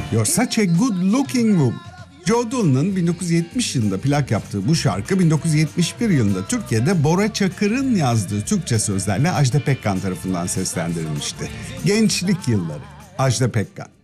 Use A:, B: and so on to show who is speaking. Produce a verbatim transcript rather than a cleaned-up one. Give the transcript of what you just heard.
A: You're such a good looking woman. Joe Dula'nın bin dokuz yüz yetmiş yılında plak yaptığı bu şarkı bin dokuz yüz yetmiş bir yılında Türkiye'de Bora Çakır'ın yazdığı Türkçe sözlerle Ajda Pekkan tarafından seslendirilmişti. Gençlik yılları. Ajda Pekkan.